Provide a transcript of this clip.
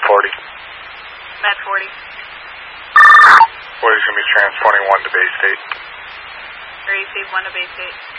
40. Med 40. What is going to be transporting 1 to Bay State? Receive 1 to Bay State.